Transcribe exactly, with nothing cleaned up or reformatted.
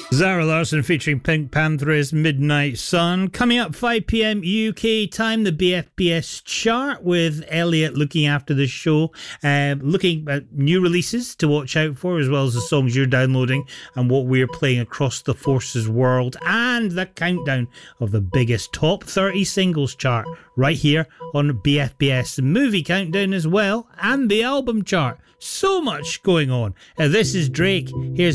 Zara Larsson featuring Pink Pantheress, Midnight Sun. Coming up five p.m. U K time, the B F B S chart with Elliot looking after the show, uh, looking at new releases to watch out for, as well as the songs you're downloading and what we're playing across the Forces world, and the countdown of the biggest top thirty singles chart right here on B F B S. The movie countdown as well, and the album chart. So much going on. Uh, this is Drake. Here's